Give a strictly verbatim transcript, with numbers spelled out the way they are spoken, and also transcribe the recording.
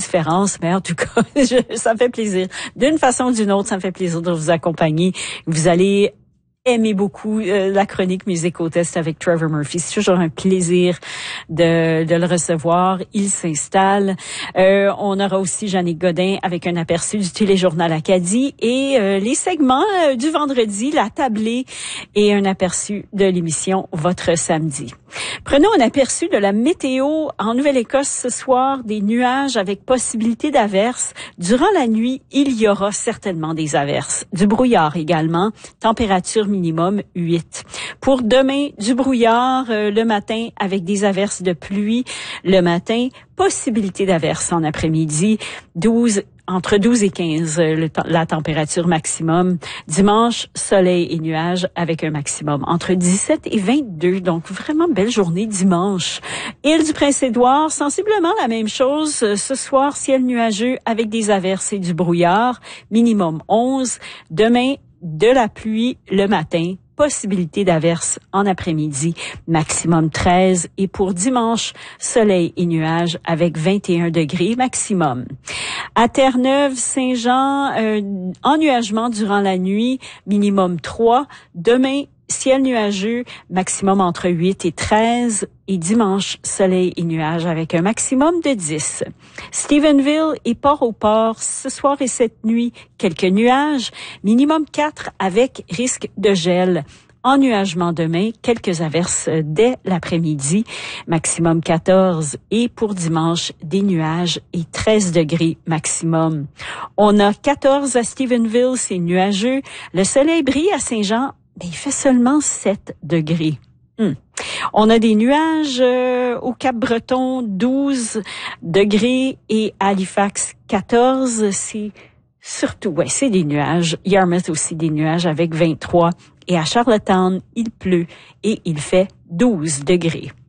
différence, mais en tout cas, je, ça me fait plaisir. D'une façon ou d'une autre, ça me fait plaisir de vous accompagner. Vous allez aimer beaucoup euh, la chronique Musico-Test avec Trevor Murphy. C'est toujours un plaisir de, de le recevoir. Il s'installe. Euh, on aura aussi Jannick Godin avec un aperçu du Téléjournal Acadie et euh, les segments euh, du vendredi, la tablée et un aperçu de l'émission Votre Samedi. Prenons un aperçu de la météo. En Nouvelle-Écosse ce soir, des nuages avec possibilité d'averses. Durant la nuit, il y aura certainement des averses. Du brouillard également. Température minimum huit. Pour demain, du brouillard euh, le matin avec des averses de pluie le matin. Possibilité d'averses en après-midi. douze entre douze et quinze, le, la température maximum. Dimanche, soleil et nuages avec un maximum entre dix-sept et vingt-deux. Donc, vraiment belle journée dimanche. Île du Prince-Édouard, sensiblement la même chose. Ce soir, ciel nuageux avec des averses et du brouillard. Minimum onze. Demain, de la pluie le matin. Possibilité d'averses en après-midi, maximum treize. Et pour dimanche, soleil et nuages avec vingt et un degrés maximum. À Terre-Neuve, Saint-Jean, euh, ennuagement durant la nuit, minimum trois. Demain, ciel nuageux, maximum entre huit et treize. Et dimanche, soleil et nuages avec un maximum de dix. Stephenville et Port-au-Port, ce soir et cette nuit, quelques nuages, minimum quatre avec risque de gel. Ennuagement demain, quelques averses dès l'après-midi, maximum quatorze. Et pour dimanche, des nuages et treize degrés maximum. On a quatorze à Stephenville, c'est nuageux. Le soleil brille à Saint-Jean, mais il fait seulement sept degrés. Hmm. On a des nuages euh, au Cap-Breton, douze degrés, et à Halifax, quatorze. C'est surtout, ouais, c'est des nuages. Yarmouth aussi des nuages avec vingt-trois. Et à Charlottetown, il pleut et il fait douze degrés.